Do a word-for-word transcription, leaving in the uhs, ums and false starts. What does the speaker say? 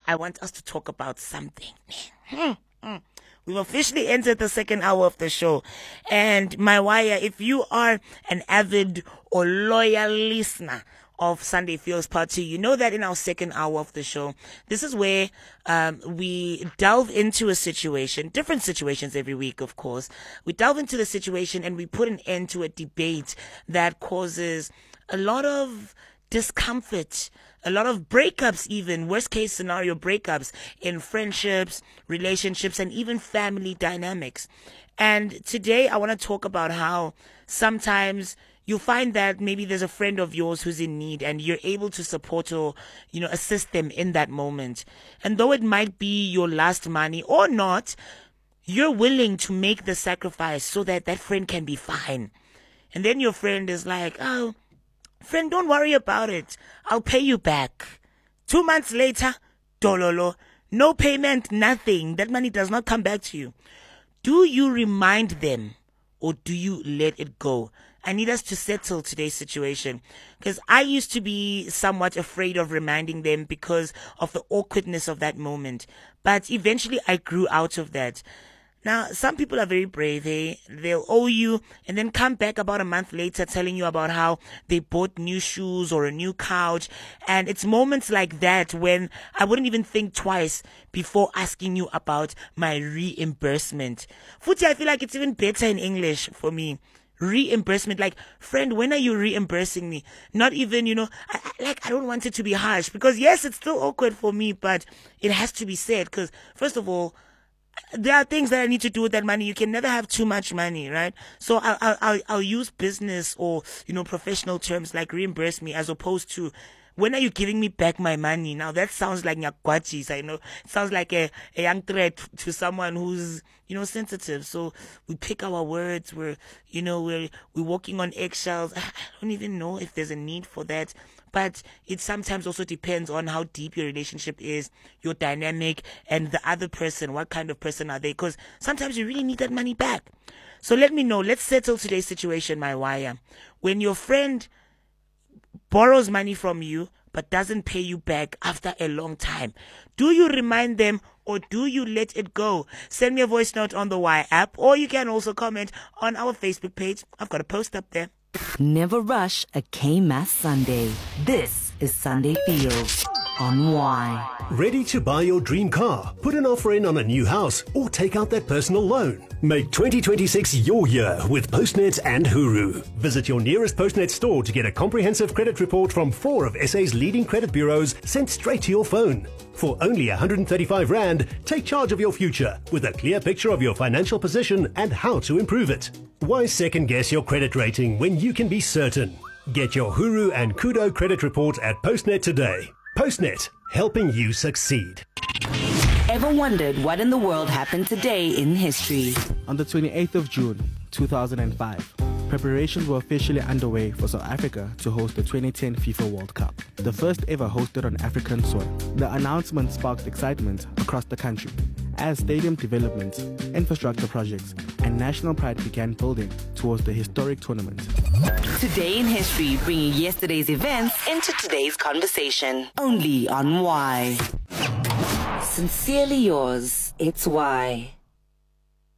I want us to talk about something. We've officially entered the second hour of the show. And my wire, if you are an avid or loyal listener of Sunday Feels Part two, you know that in our second hour of the show, this is where um, we delve into a situation, different situations every week, of course. We delve into the situation and we put an end to a debate that causes a lot of discomfort, a lot of breakups, even worst case scenario breakups in friendships, relationships, and even family dynamics. And today I want to talk about how sometimes you find that maybe there's a friend of yours who's in need and you're able to support or, you know, assist them in that moment. And though it might be your last money or not, you're willing to make the sacrifice so that that friend can be fine. And then your friend is like, oh, friend, don't worry about it. I'll pay you back. Two months later, dololo, no payment, nothing. That money does not come back to you. Do you remind them or do you let it go? I need us to settle today's situation because I used to be somewhat afraid of reminding them because of the awkwardness of that moment. But eventually I grew out of that. Now, some people are very brave. Eh? They'll owe you and then come back about a month later telling you about how they bought new shoes or a new couch. And it's moments like that when I wouldn't even think twice before asking you about my reimbursement. Futhi, I feel like it's even better in English for me. Reimbursement, like, friend, when are you reimbursing me? Not even, you know, I, I, like, I don't want it to be harsh because yes, it's still awkward for me, but it has to be said because first of all, there are things that I need to do with that money. You can never have too much money, right? So I'll, I'll, I'll, I'll use business or, you know, professional terms like reimburse me as opposed to when are you giving me back my money? Now that sounds like nyakwachis. I know it sounds like a, a young threat to someone who's, you know, sensitive. So we pick our words. We're, you know, we're, we're walking on eggshells. I don't even know if there's a need for that. But it sometimes also depends on how deep your relationship is, your dynamic, and the other person. What kind of person are they? Because sometimes you really need that money back. So let me know. Let's settle today's situation, my wire. When your friend borrows money from you but doesn't pay you back after a long time, do you remind them or do you let it go? Send me a voice note on the Wire app, or you can also comment on our Facebook page. I've got a post up there. Never rush a K-Mass Sunday. This is Sunday Feels on Y. Ready to buy your dream car, put an offer in on a new house, or take out that personal loan? Make twenty twenty-six your year with Postnet and Huru. Visit your nearest Postnet store to get a comprehensive credit report from four of S A's leading credit bureaus sent straight to your phone. For only one hundred thirty-five rand, take charge of your future with a clear picture of your financial position and how to improve it. Why second guess your credit rating when you can be certain? Get your Huru and Kudo credit report at Postnet today. Postnet, helping you succeed. Ever wondered what in the world happened today in history? On the twenty-eighth of June, two thousand five, preparations were officially underway for South Africa to host the twenty ten FIFA World Cup, the first ever hosted on African soil. The announcement sparked excitement across the country as stadium developments, infrastructure projects, and national pride began building towards the historic tournament. Today in history, bringing yesterday's events into today's conversation. Only on Y. Sincerely yours, it's Y.